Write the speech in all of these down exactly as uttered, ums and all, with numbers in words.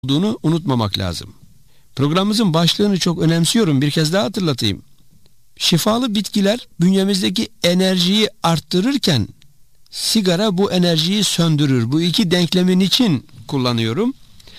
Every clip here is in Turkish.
olduğunu unutmamak lazım. Programımızın başlığını çok önemsiyorum. Bir kez daha hatırlatayım. Şifalı bitkiler bünyemizdeki enerjiyi arttırırken sigara bu enerjiyi söndürür. Bu iki denklemin için kullanıyorum.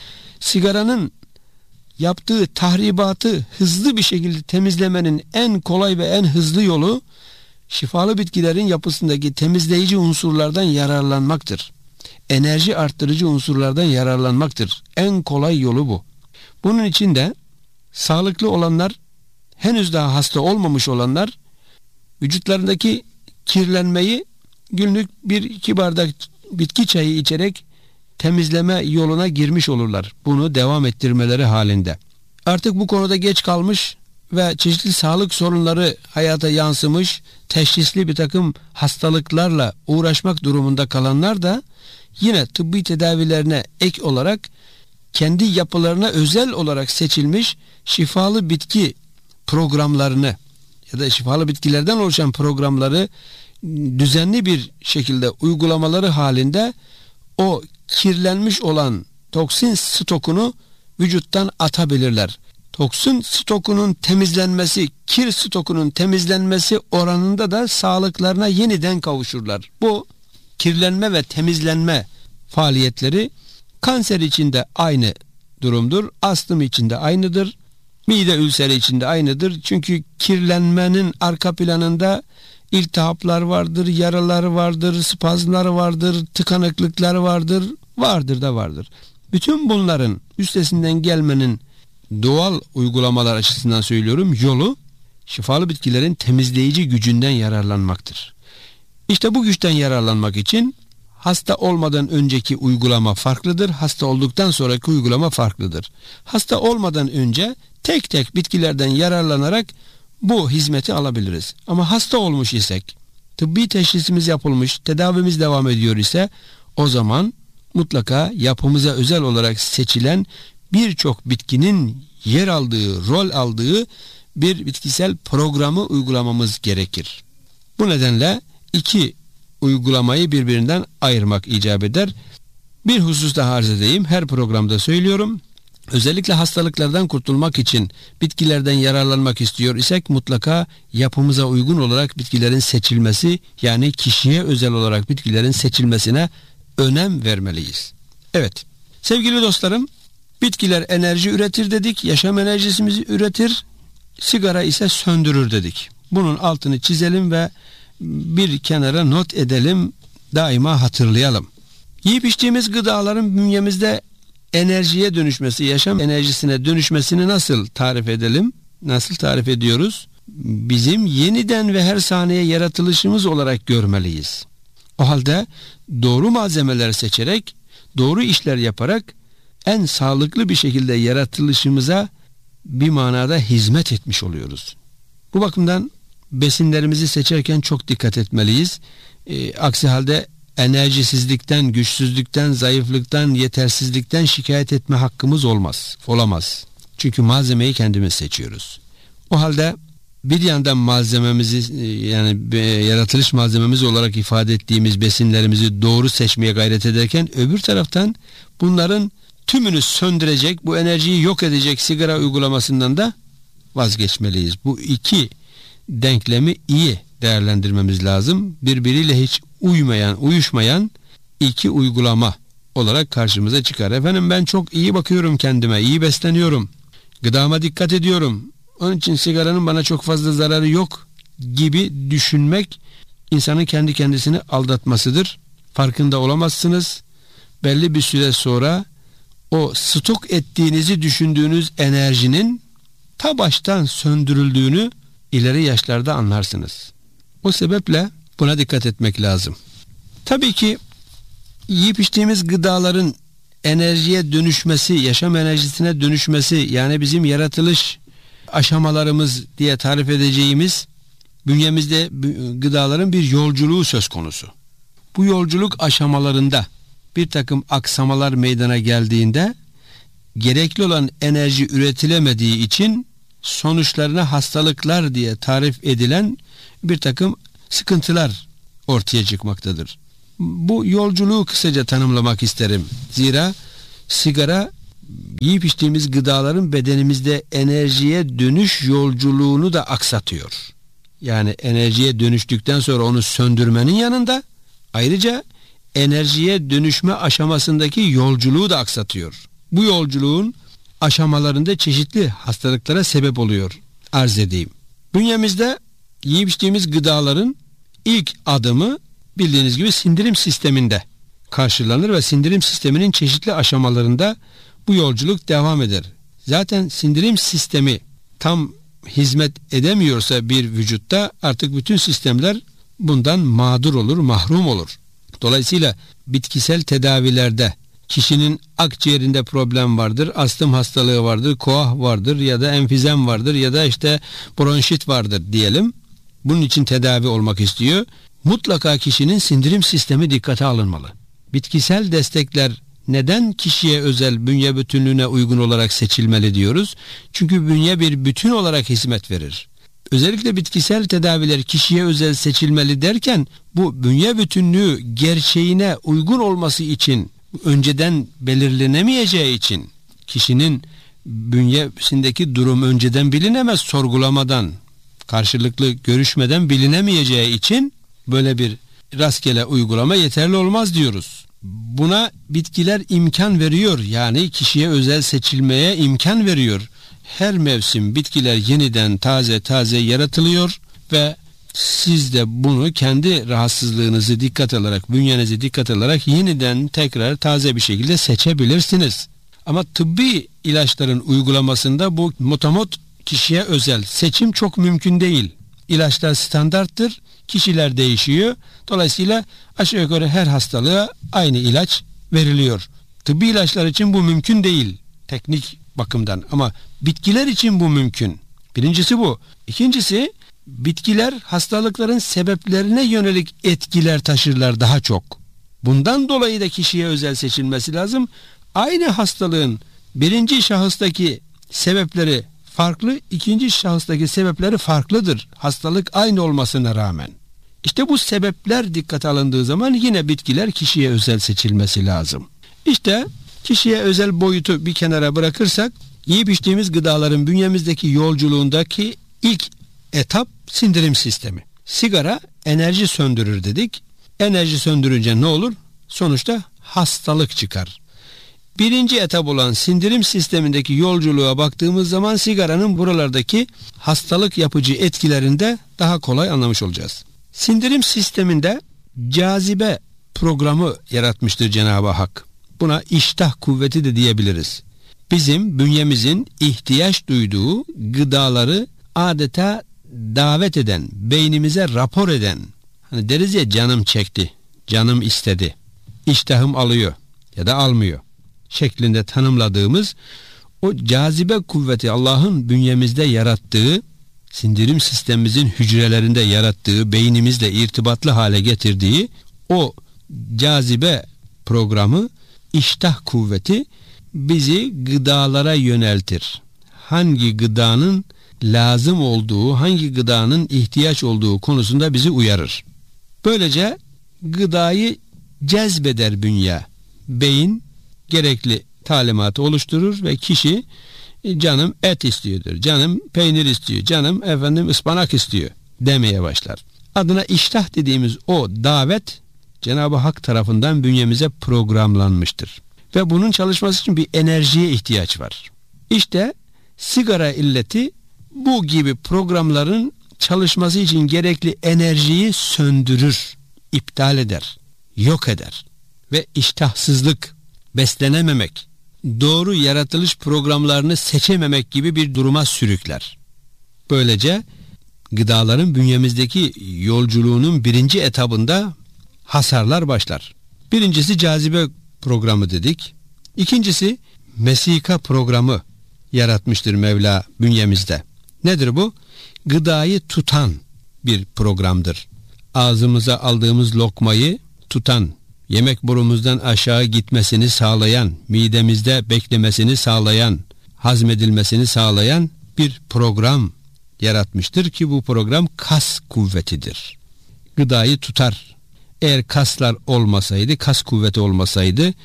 Sigaranın yaptığı tahribatı hızlı bir şekilde temizlemenin en kolay ve en hızlı yolu şifalı bitkilerin yapısındaki temizleyici unsurlardan yararlanmaktır. Enerji arttırıcı unsurlardan yararlanmaktır. En kolay yolu bu. Bunun için de sağlıklı olanlar, henüz daha hasta olmamış olanlar vücutlarındaki kirlenmeyi günlük bir iki bardak bitki çayı içerek temizleme yoluna girmiş olurlar. Bunu devam ettirmeleri halinde. Artık bu konuda geç kalmış ve çeşitli sağlık sorunları hayata yansımış, teşhisli bir takım hastalıklarla uğraşmak durumunda kalanlar da yine tıbbi tedavilerine ek olarak kendi yapılarına özel olarak seçilmiş şifalı bitki programlarını ya da şifalı bitkilerden oluşan programları düzenli bir şekilde uygulamaları halinde o kirlenmiş olan toksin stokunu vücuttan atabilirler. Toksin stokunun temizlenmesi, kir stokunun temizlenmesi oranında da sağlıklarına yeniden kavuşurlar. Bu kirlenme ve temizlenme faaliyetleri kanser için de aynı durumdur. Astım için de aynıdır. Mide ülseri için de aynıdır. Çünkü kirlenmenin arka planında iltihaplar vardır, yaralar vardır, spazmlar vardır, tıkanıklıklar vardır, vardır da vardır. Bütün bunların üstesinden gelmenin doğal uygulamalar açısından söylüyorum, yolu şifalı bitkilerin temizleyici gücünden yararlanmaktır. İşte bu güçten yararlanmak için hasta olmadan önceki uygulama farklıdır, hasta olduktan sonraki uygulama farklıdır. Hasta olmadan önce tek tek bitkilerden yararlanarak bu hizmeti alabiliriz. Ama hasta olmuş isek, tıbbi teşhisimiz yapılmış, tedavimiz devam ediyor ise o zaman mutlaka yapımıza özel olarak seçilen birçok bitkinin yer aldığı, rol aldığı bir bitkisel programı uygulamamız gerekir. Bu nedenle iki uygulamayı birbirinden ayırmak icap eder. Bir husus daha arz edeyim. Her programda söylüyorum. Özellikle hastalıklardan kurtulmak için bitkilerden yararlanmak istiyor isek mutlaka yapımıza uygun olarak bitkilerin seçilmesi, yani kişiye özel olarak bitkilerin seçilmesine önem vermeliyiz. Evet, sevgili dostlarım, bitkiler enerji üretir dedik, yaşam enerjisimizi üretir, sigara ise söndürür dedik. Bunun altını çizelim ve bir kenara not edelim, daima hatırlayalım. Yiyip içtiğimiz gıdaların bünyemizde enerjiye dönüşmesi, yaşam enerjisine dönüşmesini nasıl tarif edelim? Nasıl tarif ediyoruz? Bizim yeniden ve her saniye yaratılışımız olarak görmeliyiz. O halde doğru malzemeler seçerek, doğru işler yaparak en sağlıklı bir şekilde yaratılışımıza bir manada hizmet etmiş oluyoruz. Bu bakımdan besinlerimizi seçerken çok dikkat etmeliyiz. E, aksi halde enerjisizlikten, güçsüzlükten, zayıflıktan, yetersizlikten şikayet etme hakkımız olmaz, olamaz. Çünkü malzemeyi kendimiz seçiyoruz. O halde bir yandan malzememizi, yani yaratılış malzememiz olarak ifade ettiğimiz besinlerimizi doğru seçmeye gayret ederken öbür taraftan bunların tümünü söndürecek, bu enerjiyi yok edecek sigara uygulamasından da vazgeçmeliyiz. Bu iki denklemi iyi değerlendirmemiz lazım. Birbiriyle hiç uymayan, uyuşmayan iki uygulama olarak karşımıza çıkar. Efendim ben çok iyi bakıyorum kendime, iyi besleniyorum, gıdama dikkat ediyorum, onun için sigaranın bana çok fazla zararı yok gibi düşünmek insanın kendi kendisini aldatmasıdır. Farkında olamazsınız. Belli bir süre sonra o stok ettiğinizi düşündüğünüz enerjinin ta baştan söndürüldüğünü ileri yaşlarda anlarsınız. O sebeple buna dikkat etmek lazım. Tabii ki yiyip içtiğimiz gıdaların enerjiye dönüşmesi, yaşam enerjisine dönüşmesi, yani bizim yaratılış aşamalarımız diye tarif edeceğimiz bünyemizde gıdaların bir yolculuğu söz konusu. Bu yolculuk aşamalarında bir takım aksamalar meydana geldiğinde gerekli olan enerji üretilemediği için sonuçlarına hastalıklar diye tarif edilen bir takım sıkıntılar ortaya çıkmaktadır. Bu yolculuğu kısaca tanımlamak isterim. Zira sigara yiyip içtiğimiz gıdaların bedenimizde enerjiye dönüş yolculuğunu da aksatıyor. Yani enerjiye dönüştükten sonra onu söndürmenin yanında ayrıca enerjiye dönüşme aşamasındaki yolculuğu da aksatıyor. Bu yolculuğun aşamalarında çeşitli hastalıklara sebep oluyor. Arz edeyim. Bünyemizde yiyip içtiğimiz gıdaların ilk adımı bildiğiniz gibi sindirim sisteminde karşılanır ve sindirim sisteminin çeşitli aşamalarında bu yolculuk devam eder. Zaten sindirim sistemi tam hizmet edemiyorsa bir vücutta artık bütün sistemler bundan mağdur olur, mahrum olur. Dolayısıyla bitkisel tedavilerde kişinin akciğerinde problem vardır, astım hastalığı vardır, koah vardır ya da emfizem vardır ya da işte bronşit vardır diyelim. Bunun için tedavi olmak istiyor. Mutlaka kişinin sindirim sistemi dikkate alınmalı. Bitkisel destekler neden kişiye özel bünye bütünlüğüne uygun olarak seçilmeli diyoruz? Çünkü bünye bir bütün olarak hizmet verir. Özellikle bitkisel tedaviler kişiye özel seçilmeli derken bu bünye bütünlüğü gerçeğine uygun olması için önceden belirlenemeyeceği için kişinin bünyesindeki durum önceden bilinemez, sorgulamadan, karşılıklı görüşmeden bilinemeyeceği için böyle bir rastgele uygulama yeterli olmaz diyoruz. Buna bitkiler imkan veriyor, yani kişiye özel seçilmeye imkan veriyor. Her mevsim bitkiler yeniden taze taze yaratılıyor ve siz de bunu kendi rahatsızlığınızı dikkat alarak, bünyenizi dikkat alarak yeniden tekrar taze bir şekilde seçebilirsiniz. Ama tıbbi ilaçların uygulamasında bu motomot kişiye özel seçim çok mümkün değil. İlaçlar standarttır, kişiler değişiyor. Dolayısıyla aşağı yukarı her hastalığa aynı ilaç veriliyor. Tıbbi ilaçlar için bu mümkün değil teknik bakımdan, ama bitkiler için bu mümkün. Birincisi bu. İkincisi, bitkiler hastalıkların sebeplerine yönelik etkiler taşırlar daha çok. Bundan dolayı da kişiye özel seçilmesi lazım. Aynı hastalığın birinci şahıstaki sebepleri farklı, ikinci şahıstaki sebepleri farklıdır. Hastalık aynı olmasına rağmen. İşte bu sebepler dikkate alındığı zaman yine bitkiler kişiye özel seçilmesi lazım. İşte kişiye özel boyutu bir kenara bırakırsak, yiyip içtiğimiz gıdaların bünyemizdeki yolculuğundaki ilk etap sindirim sistemi. Sigara enerji söndürür dedik. Enerji söndürünce ne olur? Sonuçta hastalık çıkar. Birinci etap olan sindirim sistemindeki yolculuğa baktığımız zaman sigaranın buralardaki hastalık yapıcı etkilerinde daha kolay anlamış olacağız. Sindirim sisteminde cazibe programı yaratmıştır Cenab-ı Hak. Buna iştah kuvveti de diyebiliriz. Bizim bünyemizin ihtiyaç duyduğu gıdaları adeta davet eden, beynimize rapor eden, hani deriz ya, canım çekti, canım istedi, iştahım alıyor ya da almıyor şeklinde tanımladığımız o cazibe kuvveti, Allah'ın bünyemizde yarattığı, sindirim sistemimizin hücrelerinde yarattığı, beynimizle irtibatlı hale getirdiği o cazibe programı, iştah kuvveti bizi gıdalara yöneltir. Hangi gıdanın lazım olduğu, hangi gıdanın ihtiyaç olduğu konusunda bizi uyarır. Böylece gıdayı cezbeder bünye. Beyin gerekli talimatı oluşturur ve kişi canım et istiyordur, canım peynir istiyor, canım efendim ıspanak istiyor demeye başlar. Adına iştah dediğimiz o davet Cenab-ı Hak tarafından bünyemize programlanmıştır. Ve bunun çalışması için bir enerjiye ihtiyaç var. İşte sigara illeti bu gibi programların çalışması için gerekli enerjiyi söndürür, iptal eder, yok eder. Ve iştahsızlık, beslenememek, doğru yaratılış programlarını seçememek gibi bir duruma sürükler. Böylece gıdaların bünyemizdeki yolculuğunun birinci etabında hasarlar başlar. Birincisi cazibe programı dedik. İkincisi mesika programı yaratmıştır Mevla bünyemizde. Nedir bu? Gıdayı tutan bir programdır. Ağzımıza aldığımız lokmayı tutan, yemek borumuzdan aşağı gitmesini sağlayan, midemizde beklemesini sağlayan, hazmedilmesini sağlayan bir program yaratmıştır ki bu program kas kuvvetidir. Gıdayı tutar. Eğer kaslar olmasaydı, kas kuvveti olmasaydı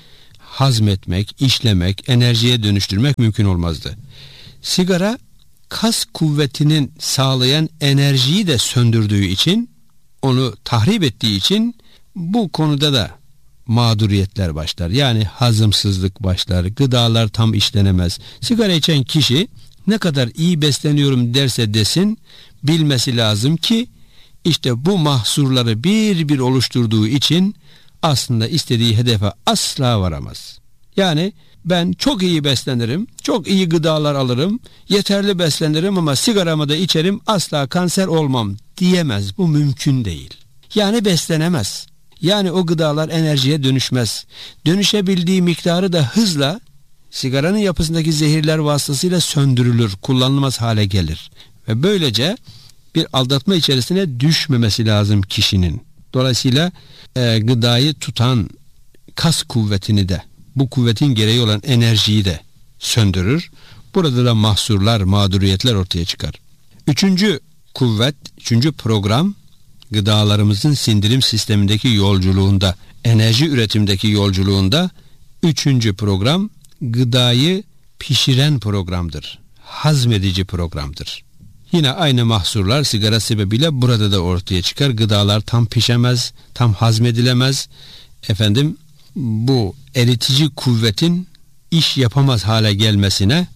hazmetmek, işlemek, enerjiye dönüştürmek mümkün olmazdı. Sigara kas kuvvetinin sağlayan enerjiyi de söndürdüğü için, onu tahrip ettiği için bu konuda da mağduriyetler başlar. Yani hazımsızlık başlar, gıdalar tam işlenemez. Sigara içen kişi ne kadar iyi besleniyorum derse desin, bilmesi lazım ki işte bu mahsurları bir bir oluşturduğu için aslında istediği hedefe asla varamaz. Yani ben çok iyi beslenirim, çok iyi gıdalar alırım, yeterli beslenirim ama sigaramı da içerim, asla kanser olmam diyemez. Bu mümkün değil. Yani beslenemez. Yani o gıdalar enerjiye dönüşmez. Dönüşebildiği miktarı da hızla sigaranın yapısındaki zehirler vasıtasıyla söndürülür, kullanılmaz hale gelir. Ve böylece bir aldatma içerisine düşmemesi lazım kişinin. Dolayısıyla e, gıdayı tutan kas kuvvetini de, bu kuvvetin gereği olan enerjiyi de söndürür. Burada da mahsurlar, mağduriyetler ortaya çıkar. Üçüncü kuvvet, üçüncü program, gıdalarımızın sindirim sistemindeki yolculuğunda, enerji üretimdeki yolculuğunda üçüncü program gıdayı pişiren programdır. Hazmedici programdır. Yine aynı mahsurlar sigara sebebiyle burada da ortaya çıkar. Gıdalar tam pişemez, tam hazmedilemez. Efendim, bu eritici kuvvetin iş yapamaz hale gelmesine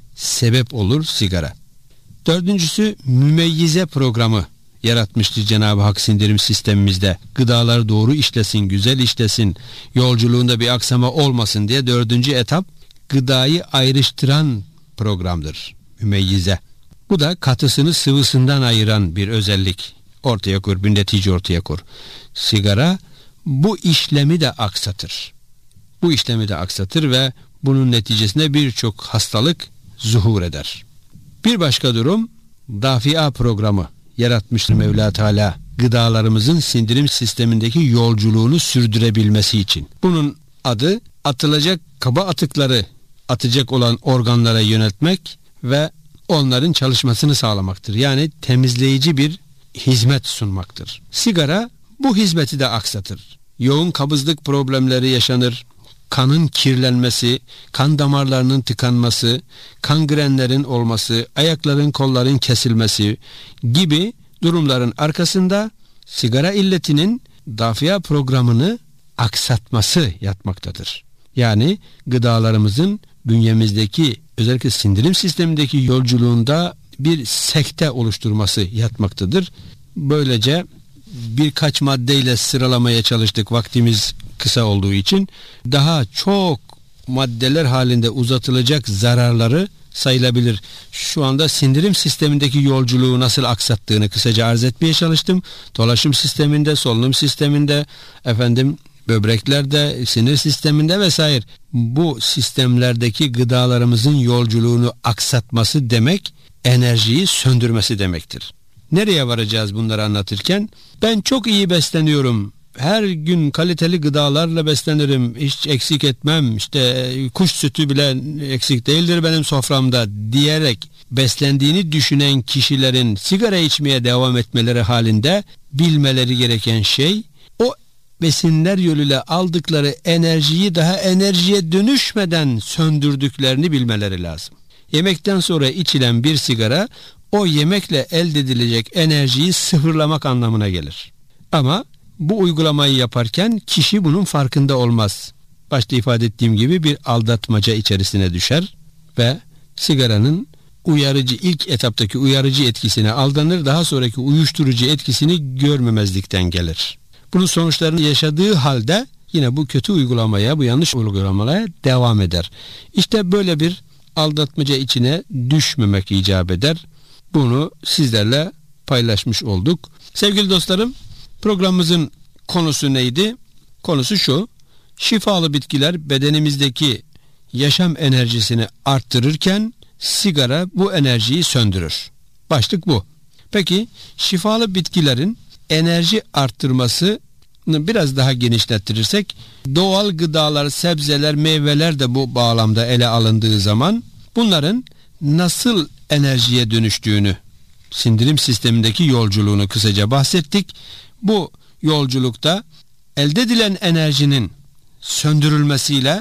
sebep olur sigara. Dördüncüsü mümeyyize programı yaratmıştır Cenab-ı Hak sindirim sistemimizde. Gıdalar doğru işlesin, güzel işlesin, yolculuğunda bir aksama olmasın diye dördüncü etap gıdayı ayrıştıran programdır. Mümeyyize. Bu da katısını sıvısından ayıran bir özellik ortaya koyar, bir netice ortaya koyar. Sigara bu işlemi de aksatır. Bu işlemi de aksatır ve bunun neticesinde birçok hastalık zuhur eder. Bir başka durum, dafia programı yaratmıştır Mevla Teala gıdalarımızın sindirim sistemindeki yolculuğunu sürdürebilmesi için. Bunun adı atılacak kaba atıkları atacak olan organlara yöneltmek ve onların çalışmasını sağlamaktır. Yani temizleyici bir hizmet sunmaktır. Sigara bu hizmeti de aksatır. Yoğun kabızlık problemleri yaşanır. Kanın kirlenmesi, kan damarlarının tıkanması, kangrenlerin olması, ayakların kolların kesilmesi gibi durumların arkasında sigara illetinin dafia programını aksatması yatmaktadır. Yani gıdalarımızın bünyemizdeki özellikle sindirim sistemindeki yolculuğunda bir sekte oluşturması yatmaktadır. Böylece birkaç maddeyle sıralamaya çalıştık, vaktimiz kısa olduğu için. Daha çok maddeler halinde uzatılacak zararları sayılabilir. Şu anda sindirim sistemindeki yolculuğu nasıl aksattığını kısaca arz etmeye çalıştım. Dolaşım sisteminde, solunum sisteminde, efendim böbreklerde, sinir sisteminde vesaire. Bu sistemlerdeki gıdalarımızın yolculuğunu aksatması demek, enerjiyi söndürmesi demektir. Nereye varacağız bunları anlatırken? Ben çok iyi besleniyorum, her gün kaliteli gıdalarla beslenirim, hiç eksik etmem, işte kuş sütü bile eksik değildir benim soframda diyerek beslendiğini düşünen kişilerin sigara içmeye devam etmeleri halinde bilmeleri gereken şey, o besinler yoluyla aldıkları enerjiyi daha enerjiye dönüşmeden söndürdüklerini bilmeleri lazım. Yemekten sonra içilen bir sigara, o yemekle elde edilecek enerjiyi sıfırlamak anlamına gelir. Ama bu uygulamayı yaparken kişi bunun farkında olmaz. Başta ifade ettiğim gibi bir aldatmaca içerisine düşer ve sigaranın uyarıcı, ilk etaptaki uyarıcı etkisine aldanır, daha sonraki uyuşturucu etkisini görmemezlikten gelir. Bunun sonuçlarını yaşadığı halde yine bu kötü uygulamaya, bu yanlış uygulamaya devam eder. İşte böyle bir aldatmaca içine düşmemek icap eder. Bunu sizlerle paylaşmış olduk. Sevgili dostlarım, programımızın konusu neydi? Konusu şu: şifalı bitkiler bedenimizdeki yaşam enerjisini arttırırken sigara bu enerjiyi söndürür. Başlık bu. Peki şifalı bitkilerin enerji arttırmasını biraz daha genişletirsek, doğal gıdalar, sebzeler, meyveler de bu bağlamda ele alındığı zaman bunların nasıl enerjiye dönüştüğünü, sindirim sistemindeki yolculuğunu kısaca bahsettik. Bu yolculukta elde edilen enerjinin söndürülmesiyle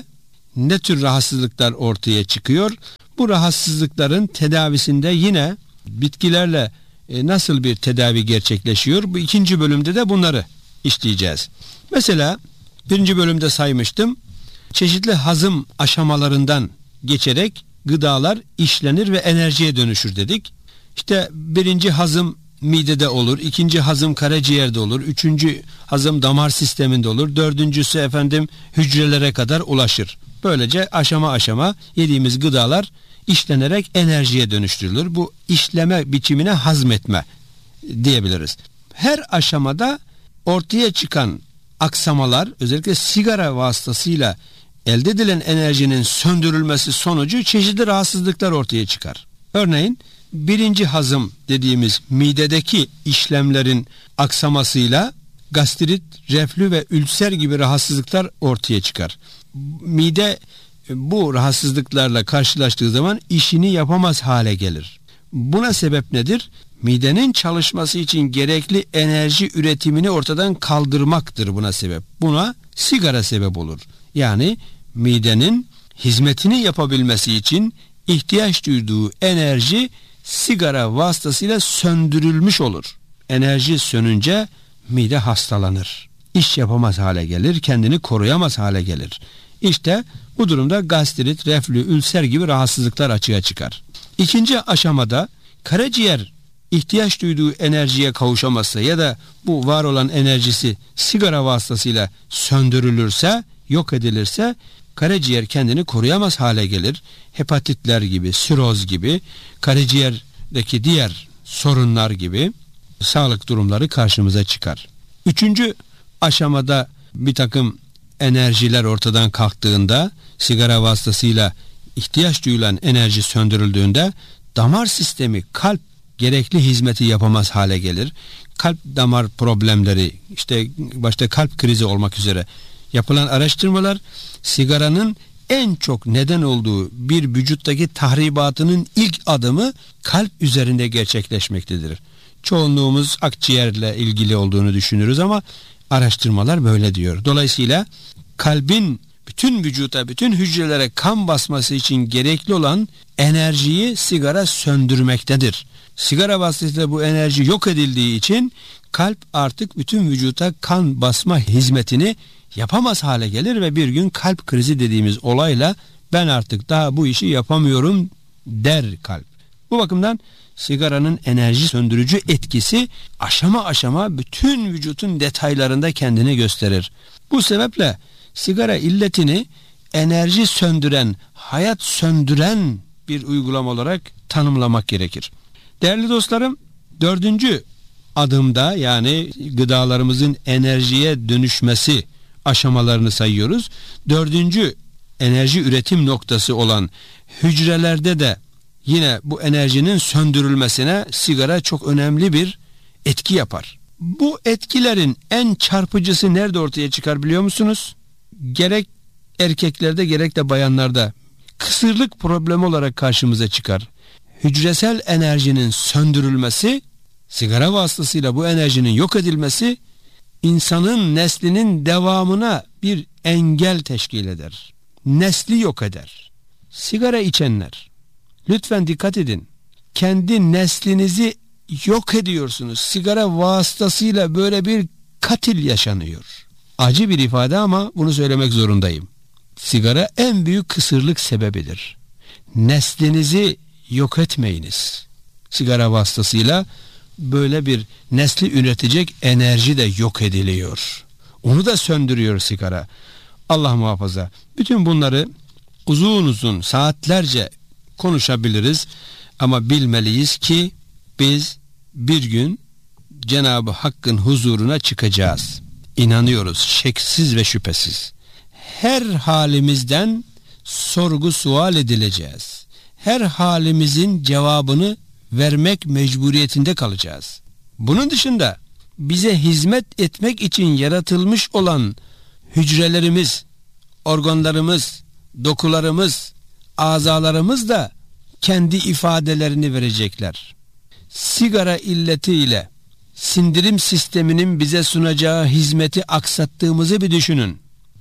ne tür rahatsızlıklar ortaya çıkıyor? Bu rahatsızlıkların tedavisinde yine bitkilerle e, nasıl bir tedavi gerçekleşiyor? Bu ikinci bölümde de bunları işleyeceğiz. Mesela birinci bölümde saymıştım. Çeşitli hazım aşamalarından geçerek gıdalar işlenir ve enerjiye dönüşür dedik. İşte birinci hazım midede olur, ikinci hazım karaciğerde olur, üçüncü hazım damar sisteminde olur, dördüncüsü efendim hücrelere kadar ulaşır. Böylece aşama aşama yediğimiz gıdalar işlenerek enerjiye dönüştürülür. Bu işleme biçimine hazmetme diyebiliriz. Her aşamada ortaya çıkan aksamalar, özellikle sigara vasıtasıyla elde edilen enerjinin söndürülmesi sonucu çeşitli rahatsızlıklar ortaya çıkar. Örneğin birinci hazım dediğimiz midedeki işlemlerin aksamasıyla gastrit, reflü ve ülser gibi rahatsızlıklar ortaya çıkar. Mide bu rahatsızlıklarla karşılaştığı zaman işini yapamaz hale gelir. Buna sebep nedir? Midenin çalışması için gerekli enerji üretimini ortadan kaldırmaktır buna sebep. Buna sigara sebep olur. Yani midenin hizmetini yapabilmesi için ihtiyaç duyduğu enerji sigara vasıtasıyla söndürülmüş olur. Enerji sönünce mide hastalanır. İş yapamaz hale gelir, kendini koruyamaz hale gelir. İşte bu durumda gastrit, reflü, ülser gibi rahatsızlıklar açığa çıkar. İkinci aşamada karaciğer ihtiyaç duyduğu enerjiye kavuşamazsa ya da bu var olan enerjisi sigara vasıtasıyla söndürülürse, yok edilirse karaciğer kendini koruyamaz hale gelir. Hepatitler gibi, siroz gibi, karaciğerdeki diğer sorunlar gibi sağlık durumları karşımıza çıkar. Üçüncü aşamada bir takım enerjiler ortadan kalktığında, sigara vasıtasıyla ihtiyaç duyulan enerji söndürüldüğünde damar sistemi, kalp gerekli hizmeti yapamaz hale gelir. Kalp damar problemleri, işte başta kalp krizi olmak üzere yapılan araştırmalar sigaranın en çok neden olduğu bir vücuttaki tahribatının ilk adımı kalp üzerinde gerçekleşmektedir. Çoğunluğumuz akciğerle ilgili olduğunu düşünürüz ama araştırmalar böyle diyor. Dolayısıyla kalbin bütün vücuta, bütün hücrelere kan basması için gerekli olan enerjiyi sigara söndürmektedir. Sigara vasıtasıyla bu enerji yok edildiği için kalp artık bütün vücuta kan basma hizmetini yapamaz hale gelir ve bir gün kalp krizi dediğimiz olayla ben artık daha bu işi yapamıyorum der kalp. Bu bakımdan sigaranın enerji söndürücü etkisi aşama aşama bütün vücutun detaylarında kendini gösterir. Bu sebeple sigara illetini enerji söndüren, hayat söndüren bir uygulama olarak tanımlamak gerekir. Değerli dostlarım, dördüncü adımda yani gıdalarımızın enerjiye dönüşmesi aşamalarını sayıyoruz. Dördüncü enerji üretim noktası olan hücrelerde de yine bu enerjinin söndürülmesine sigara çok önemli bir etki yapar. Bu etkilerin en çarpıcısı nerede ortaya çıkar biliyor musunuz? Gerek erkeklerde gerek de bayanlarda kısırlık problemi olarak karşımıza çıkar. Hücresel enerjinin söndürülmesi, sigara vasıtasıyla bu enerjinin yok edilmesi insanın neslinin devamına bir engel teşkil eder. Nesli yok eder. Sigara içenler, lütfen dikkat edin. Kendi neslinizi yok ediyorsunuz. Sigara vasıtasıyla böyle bir katil yaşanıyor. Acı bir ifade ama bunu söylemek zorundayım. Sigara en büyük kısırlık sebebidir. Neslinizi yok etmeyiniz. Sigara vasıtasıyla böyle bir nesli üretecek enerji de yok ediliyor. Onu da söndürüyor sigara. Allah muhafaza. Bütün bunları uzun uzun saatlerce konuşabiliriz ama bilmeliyiz ki biz bir gün Cenab-ı Hakk'ın huzuruna çıkacağız. İnanıyoruz şeksiz ve şüphesiz. Her halimizden sorgu sual edileceğiz. Her halimizin cevabını vermek mecburiyetinde kalacağız. Bunun dışında bize hizmet etmek için yaratılmış olan hücrelerimiz, organlarımız, dokularımız, azalarımız da kendi ifadelerini verecekler. Sigara illetiyle sindirim sisteminin bize sunacağı hizmeti aksattığımızı bir düşünün.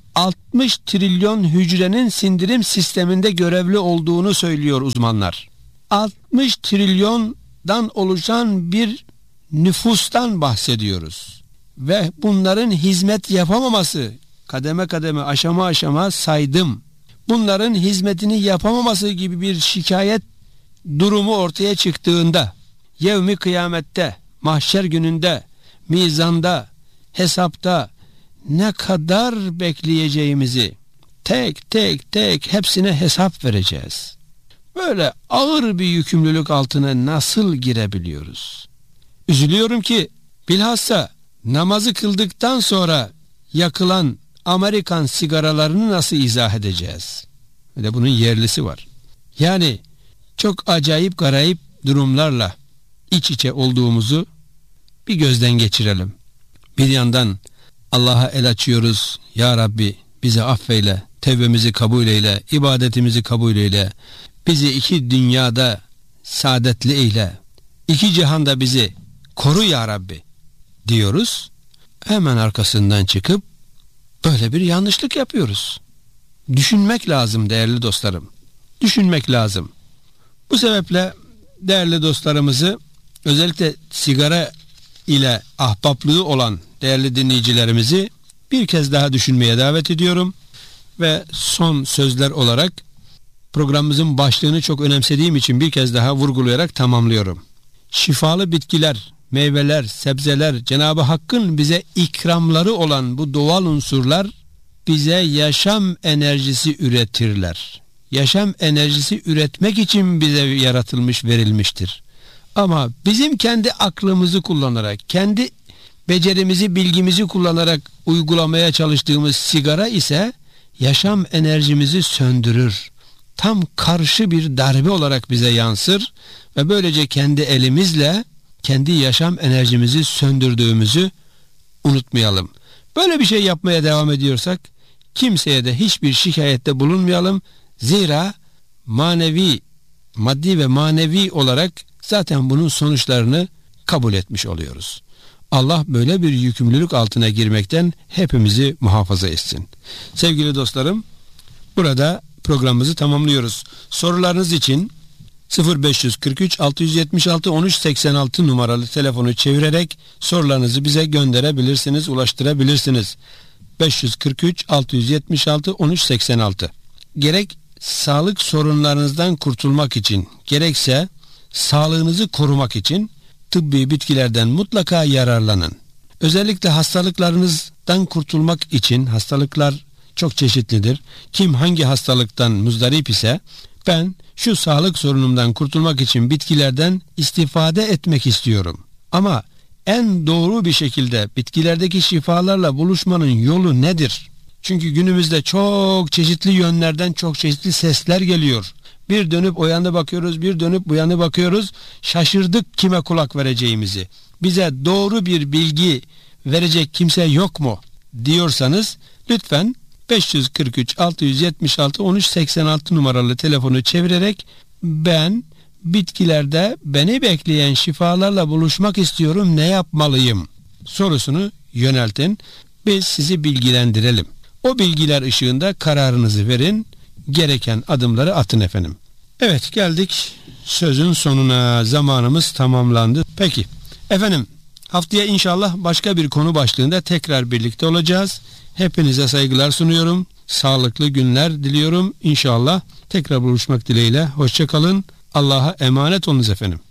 altmış trilyon hücrenin sindirim sisteminde görevli olduğunu söylüyor uzmanlar. altmış trilyondan oluşan bir nüfustan bahsediyoruz. Ve bunların hizmet yapamaması, kademe kademe, aşama aşama saydım. Bunların hizmetini yapamaması gibi bir şikayet durumu ortaya çıktığında, yevmi kıyamette, mahşer gününde, mizanda, hesapta ne kadar bekleyeceğimizi tek tek tek hepsine hesap vereceğiz. Böyle ağır bir yükümlülük altına nasıl girebiliyoruz? Üzülüyorum ki bilhassa namazı kıldıktan sonra yakılan Amerikan sigaralarını nasıl izah edeceğiz? Bir de bunun yerlisi var. Yani çok acayip garayip durumlarla iç içe olduğumuzu bir gözden geçirelim. Bir yandan Allah'a el açıyoruz. Ya Rabbi bizi affeyle, tevbemizi kabul eyle, ibadetimizi kabul eyle. Bizi iki dünyada saadetli eyle. İki cihanda bizi koru ya Rabbi diyoruz. Hemen arkasından çıkıp böyle bir yanlışlık yapıyoruz. Düşünmek lazım değerli dostlarım. Düşünmek lazım. Bu sebeple değerli dostlarımızı, özellikle sigara ile ahbaplığı olan değerli dinleyicilerimizi bir kez daha düşünmeye davet ediyorum. Ve son sözler olarak programımızın başlığını çok önemsediğim için bir kez daha vurgulayarak tamamlıyorum. Şifalı bitkiler, meyveler, sebzeler, Cenab-ı Hakk'ın bize ikramları olan bu doğal unsurlar bize yaşam enerjisi üretirler. Yaşam enerjisi üretmek için bize yaratılmış, verilmiştir. Ama bizim kendi aklımızı kullanarak, kendi becerimizi, bilgimizi kullanarak uygulamaya çalıştığımız sigara ise yaşam enerjimizi söndürür. Tam karşı bir darbe olarak bize yansır ve böylece kendi elimizle kendi yaşam enerjimizi söndürdüğümüzü unutmayalım. Böyle bir şey yapmaya devam ediyorsak kimseye de hiçbir şikayette bulunmayalım. Zira manevi, maddi ve manevi olarak zaten bunun sonuçlarını kabul etmiş oluyoruz. Allah böyle bir yükümlülük altına girmekten hepimizi muhafaza etsin. Sevgili dostlarım, burada programımızı tamamlıyoruz. Sorularınız için sıfır beş kırk üç altı yetmiş altı on üç seksen altı numaralı telefonu çevirerek sorularınızı bize gönderebilirsiniz, ulaştırabilirsiniz. beş kırk üç altı yetmiş altı on üç seksen altı. Gerek sağlık sorunlarınızdan kurtulmak için, gerekse sağlığınızı korumak için tıbbi bitkilerden mutlaka yararlanın. Özellikle hastalıklarınızdan kurtulmak için, hastalıklar çok çeşitlidir. Kim hangi hastalıktan muzdarip ise, ben şu sağlık sorunumdan kurtulmak için bitkilerden istifade etmek istiyorum. Ama en doğru bir şekilde bitkilerdeki şifalarla buluşmanın yolu nedir? Çünkü günümüzde çok çeşitli yönlerden çok çeşitli sesler geliyor. Bir dönüp o yana bakıyoruz, bir dönüp bu yana bakıyoruz. Şaşırdık kime kulak vereceğimizi. Bize doğru bir bilgi verecek kimse yok mu diyorsanız lütfen beş kırk üç altı yetmiş altı on üç seksen altı numaralı telefonu çevirerek ben bitkilerde beni bekleyen şifalarla buluşmak istiyorum, ne yapmalıyım sorusunu yöneltin. Biz sizi bilgilendirelim. O bilgiler ışığında kararınızı verin, gereken adımları atın efendim. Evet, geldik sözün sonuna. Zamanımız tamamlandı. Peki efendim, haftaya inşallah başka bir konu başlığında tekrar birlikte olacağız. Hepinize saygılar sunuyorum. Sağlıklı günler diliyorum. İnşallah tekrar buluşmak dileğiyle. Hoşça kalın. Allah'a emanet olunuz efendim.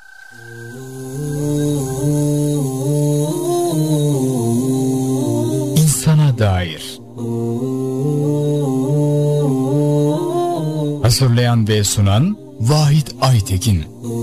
İnsana dair. Hazırlayan ve sunan Vahit Aytekin.